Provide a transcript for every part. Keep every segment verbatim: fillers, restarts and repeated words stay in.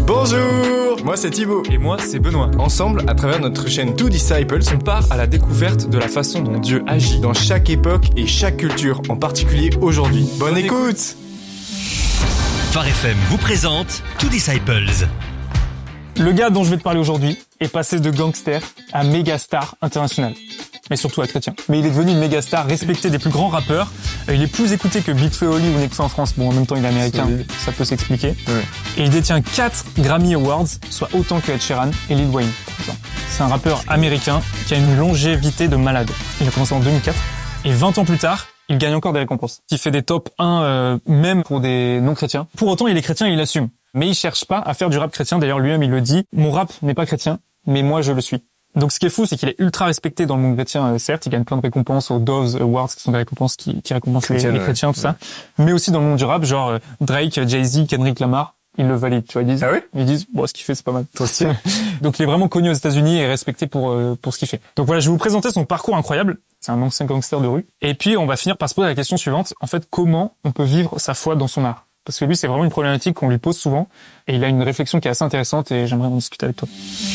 Bonjour, moi c'est Thibaut. Et moi c'est Benoît. Ensemble, à travers notre chaîne Two Disciples, on part à la découverte de la façon dont Dieu agit dans chaque époque et chaque culture, en particulier aujourd'hui. Bonne, Bonne écoute, écoute. Phare F M vous présente Two Disciples. Le gars dont je vais te parler aujourd'hui est passé de gangster à méga star international. Mais surtout à chrétien. Mais il est devenu une méga star respectée des plus grands rappeurs. Il est plus écouté que Big Flo et Oli ou Nekfeu en France. Bon, en même temps, il est américain, ça peut s'expliquer. Ouais. Et il détient quatre Grammy Awards, soit autant que Ed Sheeran et Lil Wayne. C'est un rappeur américain qui a une longévité de malade. Il a commencé en deux mille quatre et vingt ans plus tard, il gagne encore des récompenses. Il fait des top un, euh, même pour des non-chrétiens. Pour autant, il est chrétien et il l'assume. Mais il cherche pas à faire du rap chrétien. D'ailleurs, lui-même, il le dit. Mon rap n'est pas chrétien, mais moi, je le suis. Donc, ce qui est fou, c'est qu'il est ultra respecté dans le monde chrétien, euh, certes. Il gagne plein de récompenses aux Doves Awards, qui sont des récompenses qui, qui récompensent les, les chrétiens, tout ouais. ça. Mais aussi dans le monde du rap, genre euh, Drake, Jay-Z, Kendrick Lamar, ils le valident, tu vois. Ils disent, ah oui ils disent, bon, ce qu'il fait, c'est pas mal. Toi aussi. Donc, il est vraiment connu aux États-Unis et respecté pour euh, pour ce qu'il fait. Donc voilà, je vais vous présenter son parcours incroyable. C'est un ancien gangster de rue. Et puis, on va finir par se poser la question suivante. En fait, comment on peut vivre sa foi dans son art? Parce que lui, c'est vraiment une problématique qu'on lui pose souvent. Et il a une réflexion qui est assez intéressante et j'aimerais en discuter avec toi.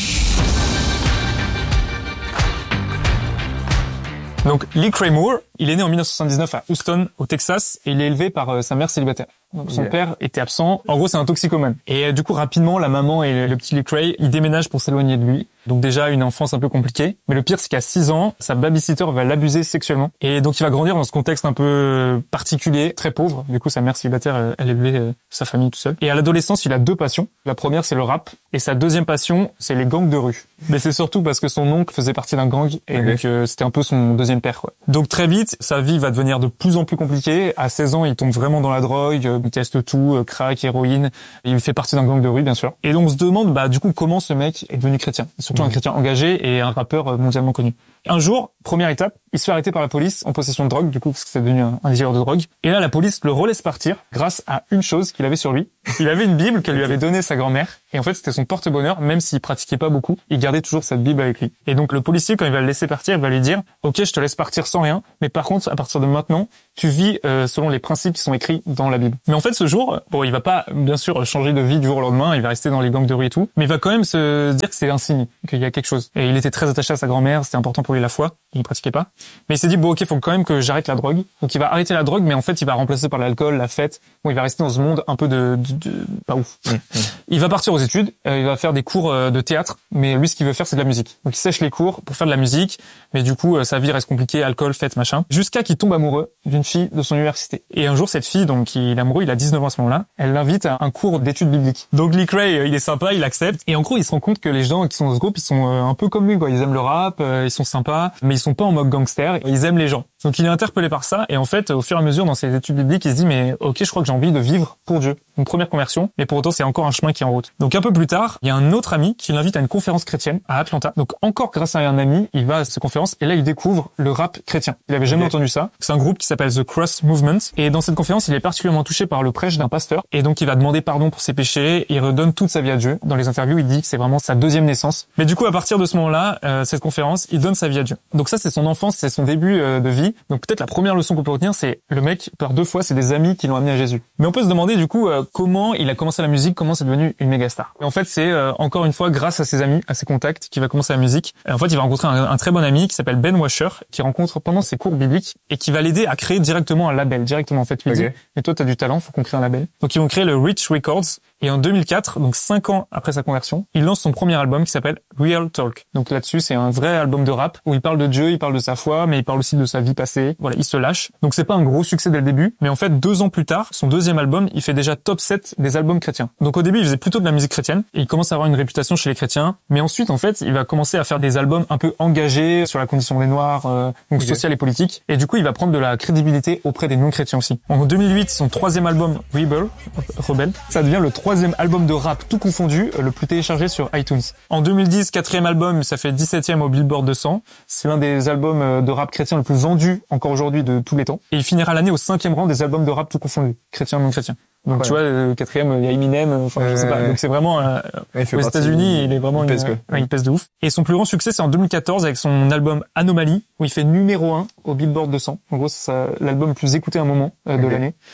Donc, Lee Moore, il est né en dix-neuf cent soixante-dix-neuf à Houston, au Texas, et il est élevé par euh, sa mère célibataire. Donc, son yeah. père était absent. En gros, c'est un toxicomane. Et euh, du coup, rapidement, la maman et le, le petit Lee Cray, ils déménagent pour s'éloigner de lui. Donc déjà, une enfance un peu compliquée. Mais le pire, c'est qu'à six ans, sa babysitter va l'abuser sexuellement. Et donc, il va grandir dans ce contexte un peu particulier, très pauvre. Du coup, sa mère célibataire, elle élevait euh, sa famille tout seul. Et à l'adolescence, il a deux passions. La première, c'est le rap. Et sa deuxième passion, c'est les gangs de rue. Mais c'est surtout parce que son oncle faisait partie d'un gang. Et okay. donc, euh, c'était un peu son deuxième père, quoi. Donc, très vite, sa vie va devenir de plus en plus compliquée. À seize ans, il tombe vraiment dans la drogue. Il teste tout, euh, crack, héroïne. Il fait partie d'un gang de rue, bien sûr. Et donc, on se demande, bah, du coup, comment ce mec est devenu chrétien. Surtout mmh. un chrétien engagé et un rappeur mondialement connu. Un jour, première étape, il se fait arrêter par la police en possession de drogue, du coup, parce que c'est devenu un, un dealer de drogue. Et là, la police le relaisse partir grâce à une chose qu'il avait sur lui. Il avait une Bible qu'elle lui avait donnée sa grand-mère. Et en fait, c'était son porte-bonheur, même s'il pratiquait pas beaucoup, il gardait toujours cette Bible avec lui. Et donc, le policier, quand il va le laisser partir, il va lui dire, OK, je te laisse partir sans rien, mais par contre, à partir de maintenant, tu vis euh, selon les principes qui sont écrits dans la Bible. Mais en fait, ce jour, bon, il va pas, bien sûr, changer de vie du jour au lendemain, il va rester dans les gangs de rue et tout, mais il va quand même se dire que c'est un signe, qu'il y a quelque chose. Et il était très attaché à sa grand-mère, c'était important pour lui la foi, il ne pratiquait pas. Mais il s'est dit, bon, OK, faut quand même que j'arrête la drogue. Donc, il va arrêter la drogue, mais en fait, il va remplacer par l'alcool, la fête. Bon, il va rester dans ce monde un peu de, de, de pas ouf. Mmh, mmh. Il va partir aux études, euh, il va faire des cours euh, de théâtre, mais lui, ce qu'il veut faire, c'est de la musique. Donc, il sèche les cours pour faire de la musique, mais du coup, euh, sa vie reste compliquée, alcool, fête, machin, jusqu'à qu'il tombe amoureux d'une fille de son université. Et un jour, cette fille, donc, il est amoureux, il a dix-neuf ans à ce moment-là, elle l'invite à un cours d'études bibliques. Donc, Lee Cray, euh, il est sympa, il accepte, et en gros, il se rend compte que les gens qui sont dans ce groupe, ils sont euh, un peu comme lui, quoi. Ils aiment le rap, euh, ils sont sympas, mais ils sont pas en mode gangster, ils aiment les gens. Donc, il est interpellé par ça, et en fait, au fur et à mesure, dans ses études bibliques, il se dit, mais ok, je crois que j'ai envie de vivre pour Dieu. Une première conversion, mais pour autant, c'est encore un chemin qui est en route. Donc, un peu plus tard, il y a un autre ami qui l'invite à une conférence chrétienne à Atlanta. Donc, encore grâce à un ami, il va à cette conférence, et là, il découvre le rap chrétien. Il avait jamais okay. entendu ça. C'est un groupe qui s'appelle The Cross Movement, et dans cette conférence, il est particulièrement touché par le prêche d'un pasteur, et donc, il va demander pardon pour ses péchés, et il redonne toute sa vie à Dieu. Dans les interviews, il dit que c'est vraiment sa deuxième naissance. Mais du coup, à partir de ce moment-là, euh, cette conférence, il donne sa vie à Dieu. Donc ça, c'est son enfance, c'est son début euh, de vie. Donc peut-être la première leçon qu'on peut retenir, c'est le mec, par deux fois, c'est des amis qui l'ont amené à Jésus. Mais on peut se demander, du coup, euh, comment il a commencé la musique, comment c'est devenu une méga star. Et en fait, c'est euh, encore une fois grâce à ses amis, à ses contacts, qu'il va commencer la musique. Et en fait, il va rencontrer un, un très bon ami qui s'appelle Ben Washer, qui rencontre pendant ses cours bibliques et qui va l'aider à créer directement un label. Directement, en fait, lui okay. dit, mais toi, t'as du talent, faut qu'on crée un label. Donc, ils vont créer le Rich Records. Et en deux mille quatre, donc cinq ans après sa conversion, il lance son premier album qui s'appelle Real Talk. Donc là-dessus, c'est un vrai album de rap où il parle de Dieu, il parle de sa foi, mais il parle aussi de sa vie passée. Voilà, il se lâche. Donc c'est pas un gros succès dès le début, mais en fait, deux ans plus tard, son deuxième album, il fait déjà top sept des albums chrétiens. Donc au début, il faisait plutôt de la musique chrétienne et il commence à avoir une réputation chez les chrétiens. Mais ensuite, en fait, il va commencer à faire des albums un peu engagés sur la condition des Noirs, euh, donc okay. sociale et politique. Et du coup, il va prendre de la crédibilité auprès des non-chrétiens aussi. En deux mille huit, son troisième album, Rebel, Rebelle, ça devient le troisième album de rap tout confondu, le plus téléchargé sur iTunes. En deux mille dix, quatrième album, ça fait dix-septième au Billboard deux cents. C'est l'un des albums de rap chrétien le plus vendu encore aujourd'hui de tous les temps. Et il finira l'année au cinquième rang des albums de rap tout confondus, chrétien non chrétien. Donc ouais. tu vois, euh, quatrième, il y a Eminem, enfin euh, je sais pas. Donc c'est vraiment euh, ouais, aux États-Unis, il est vraiment il pèse, une, ouais, il pèse de ouf. Et son plus grand succès, c'est en deux mille quatorze avec son album Anomaly, où il fait numéro un au Billboard deux cents. En gros, c'est ça, l'album le plus écouté à un moment euh, de okay. l'année.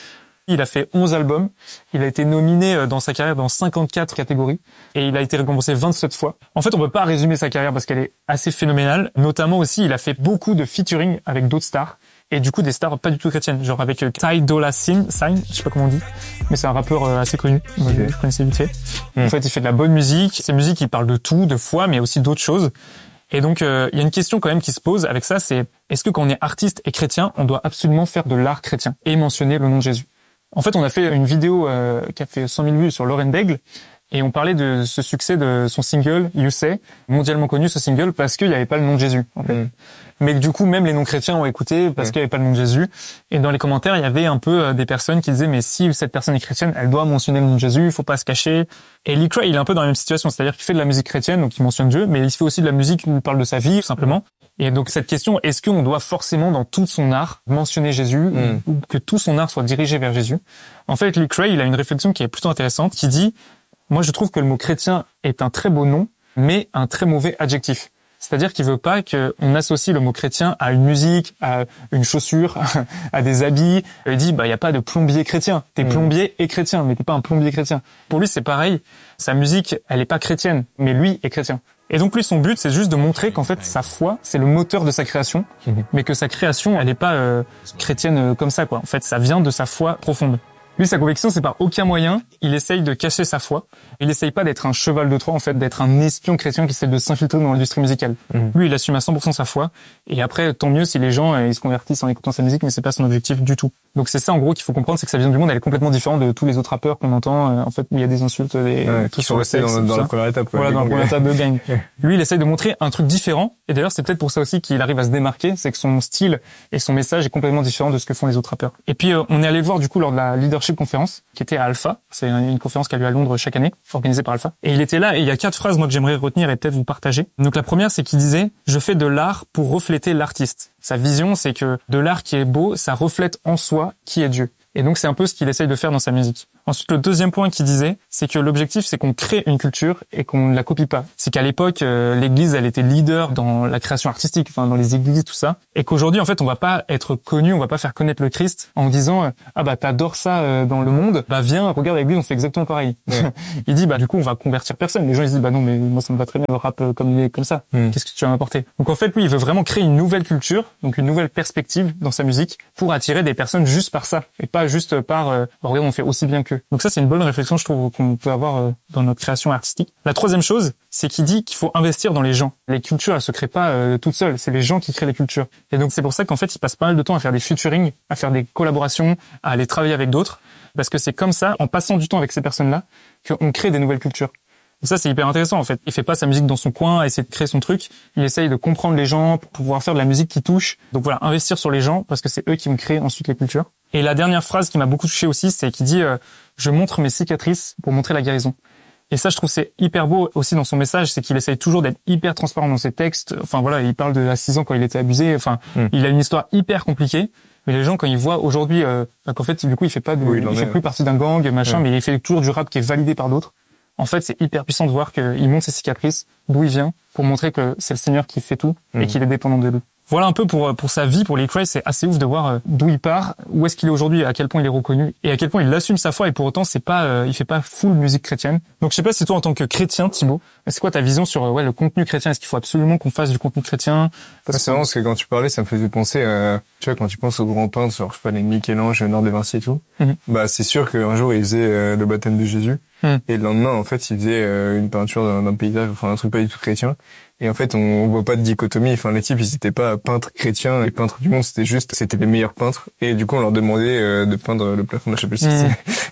Il a fait onze albums. Il a été nominé dans sa carrière dans cinquante-quatre catégories et il a été récompensé vingt-sept fois. En fait, on peut pas résumer sa carrière parce qu'elle est assez phénoménale. Notamment aussi, il a fait beaucoup de featuring avec d'autres stars. Et du coup, des stars pas du tout chrétiennes. Genre avec Ty Dolla Sign, Sign, je sais pas comment on dit. Mais c'est un rappeur assez connu. Okay. Je connaissais vite fait. Mm. En fait, il fait de la bonne musique. Ses musiques, il parle de tout, de foi, mais aussi d'autres choses. Et donc, euh, il y a une question quand même qui se pose avec ça, c'est est-ce que quand on est artiste et chrétien, on doit absolument faire de l'art chrétien et mentionner le nom de Jésus? En fait, on a fait une vidéo euh, qui a fait cent mille vues sur Lauren Daigle et on parlait de ce succès de son single You Say, mondialement connu ce single parce qu'il n'y avait pas le nom de Jésus. En fait. Mm. Mais du coup, même les non-chrétiens ont écouté parce mm. qu'il n'y avait pas le nom de Jésus. Et dans les commentaires, il y avait un peu des personnes qui disaient mais si cette personne est chrétienne, elle doit mentionner le nom de Jésus, il faut pas se cacher. Et Lecrae, il est un peu dans la même situation, c'est-à-dire qu'il fait de la musique chrétienne, donc il mentionne Dieu, mais il fait aussi de la musique qui nous parle de sa vie, tout simplement. Et donc cette question, est-ce qu'on doit forcément dans tout son art mentionner Jésus mm. ou que tout son art soit dirigé vers Jésus? En fait, Lecrae, il a une réflexion qui est plutôt intéressante, qui dit moi je trouve que le mot chrétien est un très beau nom, mais un très mauvais adjectif. C'est-à-dire qu'il veut pas qu'on associe le mot chrétien à une musique, à une chaussure, à des habits. Il dit, bah, il y a pas de plombier chrétien. T'es mmh. plombier et chrétien, mais t'es pas un plombier chrétien. Pour lui, c'est pareil. Sa musique, elle est pas chrétienne, mais lui est chrétien. Et donc lui, son but, c'est juste de montrer qu'en fait, sa foi, c'est le moteur de sa création, mmh. mais que sa création, elle est pas euh, chrétienne euh, comme ça, quoi. En fait, ça vient de sa foi profonde. Lui, sa conviction, c'est par aucun moyen, il essaye de cacher sa foi. Il essaye pas d'être un cheval de Troie, en fait, d'être un espion chrétien qui essaie de s'infiltrer dans l'industrie musicale. Mmh. Lui, il assume à cent pour cent sa foi. Et après, tant mieux si les gens, ils se convertissent en écoutant sa musique, mais c'est pas son objectif du tout. Donc c'est ça, en gros, qu'il faut comprendre, c'est que sa vision du monde, elle est complètement différente de tous les autres rappeurs qu'on entend. En fait, il y a des insultes, des ouais, qui sont restés dans, dans la première étape. Voilà, dans la première étape de gang. Lui, il essaye de montrer un truc différent. Et d'ailleurs, c'est peut-être pour ça aussi qu'il arrive à se démarquer, c'est que son style et son message est complètement différent de ce que font les autres rappeurs. Et puis, euh, on est allé le voir, du coup, lors de la Leadership Conference, qui était à Alpha. C'est une conférence qui a lieu à Londres chaque année, organisée par Alpha. Et il était là, et il y a quatre phrases, moi, que j'aimerais retenir et peut-être vous partager. Donc la première, c'est qu'il disait « Je fais de l'art pour refléter l'artiste ». Sa vision, c'est que de l'art qui est beau, ça reflète en soi qui est Dieu. Et donc, c'est un peu ce qu'il essaye de faire dans sa musique. Ensuite, le deuxième point qu'il disait, c'est que l'objectif, c'est qu'on crée une culture et qu'on ne la copie pas. C'est qu'à l'époque, euh, l'Église, elle était leader dans la création artistique, enfin dans les églises, tout ça. Et qu'aujourd'hui, en fait, on va pas être connu, on va pas faire connaître le Christ en disant euh, ah bah t'adores ça euh, dans le monde, bah viens, regarde l'Église, on fait exactement pareil. Ouais. Il dit bah du coup, on va convertir personne. Les gens ils disent bah non, mais moi ça me va très bien le rap euh, comme il est comme ça. Mm. Qu'est-ce que tu vas m'apporter? Donc en fait, lui, il veut vraiment créer une nouvelle culture, donc une nouvelle perspective dans sa musique pour attirer des personnes juste par ça et pas juste par euh, oh, regarde, on fait aussi bien qu'eux. Donc ça, c'est une bonne réflexion, je trouve, qu'on peut avoir dans notre création artistique. La troisième chose, c'est qu'il dit qu'il faut investir dans les gens. Les cultures, elles se créent pas euh, toutes seules. C'est les gens qui créent les cultures. Et donc, c'est pour ça qu'en fait, il passe pas mal de temps à faire des featuring, à faire des collaborations, à aller travailler avec d'autres. Parce que c'est comme ça, en passant du temps avec ces personnes-là, qu'on crée des nouvelles cultures. Et ça, c'est hyper intéressant, en fait. Il fait pas sa musique dans son coin, à essayer de créer son truc. Il essaye de comprendre les gens pour pouvoir faire de la musique qui touche. Donc voilà, investir sur les gens, parce que c'est eux qui vont créer ensuite les cultures. Et la dernière phrase qui m'a beaucoup touché aussi, c'est qu'il dit euh, « Je montre mes cicatrices pour montrer la guérison ». Et ça, je trouve c'est hyper beau aussi dans son message, c'est qu'il essaye toujours d'être hyper transparent dans ses textes. Enfin voilà, il parle de à six ans quand il était abusé. Enfin, mm. il a une histoire hyper compliquée. Mais les gens, quand ils voient aujourd'hui euh, qu'en fait, du coup, il fait pas de, oui, il, il fait plus partie d'un gang, machin, ouais. mais il fait toujours du rap qui est validé par d'autres. En fait, c'est hyper puissant de voir qu'il montre ses cicatrices, d'où il vient, pour montrer que c'est le Seigneur qui fait tout mm. et qu'il est dépendant de lui. Voilà un peu pour pour sa vie, pour Lecrae, c'est assez ouf de voir d'où il part, où est-ce qu'il est aujourd'hui, à quel point il est reconnu et à quel point il assume sa foi et pour autant c'est pas euh, il fait pas full musique chrétienne. Donc je sais pas si toi en tant que chrétien, Thibaut, c'est quoi ta vision sur ouais le contenu chrétien? Est-ce qu'il faut absolument qu'on fasse du contenu chrétien? Parce c'est marrant parce que quand tu parlais, ça me faisait penser euh, tu vois quand tu penses aux grands peintres, genre je sais pas les Michel-Ange, Léonard de Vinci et tout. Mm-hmm. Bah c'est sûr qu'un jour il faisait euh, le baptême de Jésus mm. et le lendemain en fait il faisait euh, une peinture d'un, d'un paysage, enfin un truc pas du tout chrétien. Et en fait, on, on voit pas de dichotomie. Enfin, les types, ils étaient pas peintres chrétiens et peintres du monde. C'était juste, c'était les meilleurs peintres. Et du coup, on leur demandait euh, de peindre le plafond de la chapelle. Mmh.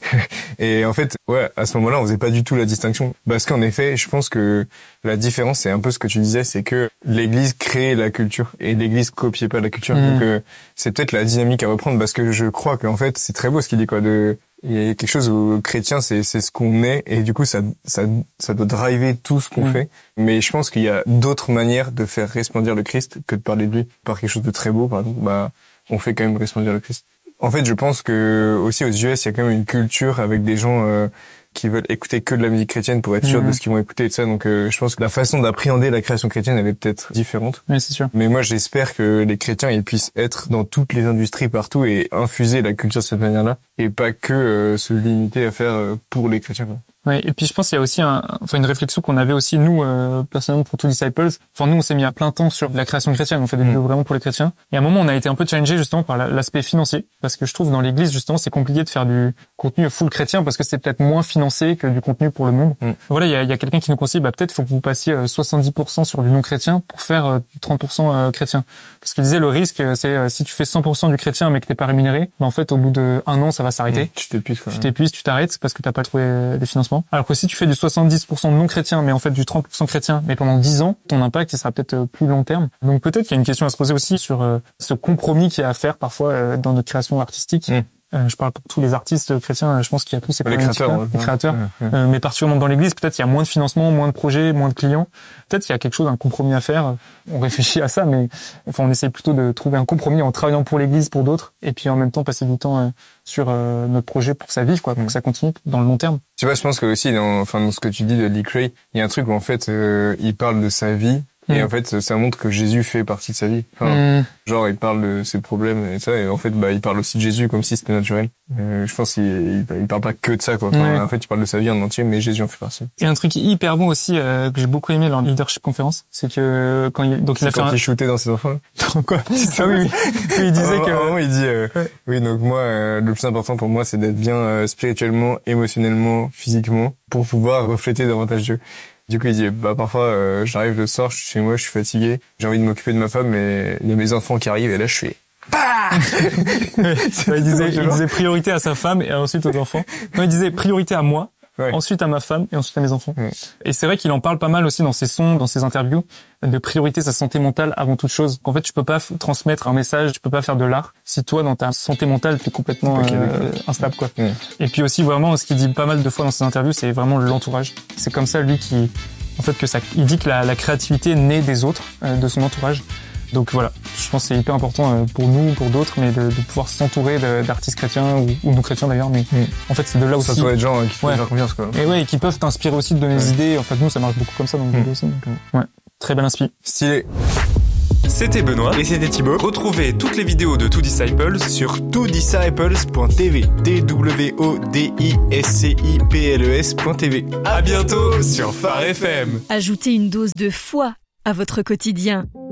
Et en fait, ouais, à ce moment-là, on faisait pas du tout la distinction. Parce qu'en effet, je pense que la différence, c'est un peu ce que tu disais, c'est que l'Église créait la culture et l'Église copiait pas la culture. Mmh. Donc, euh, c'est peut-être la dynamique à reprendre parce que je crois qu'en fait, c'est très beau ce qu'il dit, quoi, de, il y a quelque chose où chrétien, c'est, c'est ce qu'on est, et du coup, ça, ça, ça doit driver tout ce qu'on mmh. fait. Mais je pense qu'il y a d'autres manières de faire resplendir le Christ que de parler de lui par quelque chose de très beau, par exemple. Bah, on fait quand même resplendir le Christ. En fait, je pense que aussi aux U S, il y a quand même une culture avec des gens euh, qui veulent écouter que de la musique chrétienne pour être sûr mmh. de ce qu'ils vont écouter et tout ça. Donc euh, je pense que la façon d'appréhender la création chrétienne elle est peut-être différente. Oui, c'est sûr. Mais moi j'espère que les chrétiens ils puissent être dans toutes les industries partout et infuser la culture de cette manière-là et pas que euh, se limiter à faire euh, pour les chrétiens, quoi. Ouais, et puis je pense qu'il y a aussi un, enfin une réflexion qu'on avait aussi nous euh, personnellement pour Two Disciples. Enfin nous on s'est mis à plein temps sur la création chrétienne, on fait des vidéos mmh. vraiment pour les chrétiens. Et à un moment on a été un peu challengé justement par la, l'aspect financier parce que je trouve dans l'église justement c'est compliqué de faire du contenu full chrétien parce que c'est peut-être moins financé que du contenu pour le monde. Mmh. Voilà, il y a, il y a quelqu'un qui nous conseille bah peut-être faut que vous passiez euh, soixante-dix pour cent sur du non chrétien pour faire euh, trente pour cent euh, chrétien. Parce qu'il disait le risque c'est euh, si tu fais cent pour cent du chrétien mais que t'es pas rémunéré, bah en fait au bout de un an ça va s'arrêter. Mmh. Tu t'épuises quoi. Tu t'épuises, tu t'arrêtes parce que t'as pas trouvé des financements. Alors que si tu fais du soixante-dix pour cent de non chrétien, mais en fait du trente pour cent chrétien, mais pendant dix ans, ton impact il sera peut-être plus long terme. Donc peut-être qu'il y a une question à se poser aussi sur euh, ce compromis qu'il y a à faire parfois euh, dans notre création artistique. Mmh. Euh, je parle pour tous les artistes chrétiens, je pense qu'il y a tous ces les créateurs, ouais, les créateurs. Ouais, ouais. Euh, mais particulièrement dans l'église, peut-être il y a moins de financement, moins de projets, moins de clients. Peut-être qu'il y a quelque chose, un compromis à faire. On réfléchit à ça, mais enfin on essaie plutôt de trouver un compromis en travaillant pour l'église, pour d'autres, et puis en même temps passer du temps euh, sur euh, notre projet pour que ça vive, quoi, pour mmh. que ça continue dans le long terme. Tu vois, je pense que aussi dans, enfin dans ce que tu dis de Lecrae, il y a un truc où en fait euh, il parle de sa vie. Et mmh. en fait, ça montre que Jésus fait partie de sa vie. Enfin, mmh. genre, il parle de ses problèmes et ça, et en fait, bah, il parle aussi de Jésus comme si c'était naturel. Euh, je pense qu'il il, il parle pas que de ça, quoi. Enfin, mmh. En fait, il parle de sa vie en entier, mais Jésus en fait partie. Et un truc hyper bon aussi euh, que j'ai beaucoup aimé dans la leadership conférence, c'est que quand il donc c'est il a quand fait un... il shootait dans ses enfants. Quoi ah oui, oui. Il disait que vraiment, il dit euh, ouais. oui, donc moi, euh, le plus important pour moi, c'est d'être bien euh, spirituellement, émotionnellement, physiquement, pour pouvoir refléter davantage Dieu. Du coup, il dit, bah, parfois, euh, j'arrive le soir, je suis chez moi, je suis fatigué, j'ai envie de m'occuper de ma femme, mais il y a mes enfants qui arrivent, et là, je suis, bah! il disait, il disait priorité à sa femme et ensuite aux enfants. Non, il disait priorité à moi, ouais. ensuite à ma femme et ensuite à mes enfants. Ouais. Et c'est vrai qu'il en parle pas mal aussi dans ses sons, dans ses interviews, de priorité sa santé mentale avant toute chose. Qu'en fait, tu peux pas f- transmettre un message, tu peux pas faire de l'art si toi, dans ta santé mentale, t'es complètement okay, euh, instable, quoi. Ouais. Et puis aussi, vraiment, ce qu'il dit pas mal de fois dans ses interviews, c'est vraiment l'entourage. C'est comme ça, lui, qui, en fait, que ça, il dit que la, la créativité naît des autres, euh, de son entourage. Donc voilà, je pense que c'est hyper important pour nous, pour d'autres, mais de, de pouvoir s'entourer de, d'artistes chrétiens ou, ou non chrétiens d'ailleurs. Mais mmh. en fait, c'est de là aussi. Ça doit être des gens qui font ouais. faire confiance, quoi. Et ouais, et qui peuvent t'inspirer aussi, de donner ouais. des idées. En fait, nous, ça marche beaucoup comme ça dans le mmh. vidéo aussi. Donc, euh, ouais, très belle inspi. Stylé. C'était Benoît et c'était Thibaut. Retrouvez toutes les vidéos de Two Disciples sur two disciples point t v. D W O D I S C I P L E S point t v. À bientôt sur Phare F M. Ajoutez une dose de foi à votre quotidien.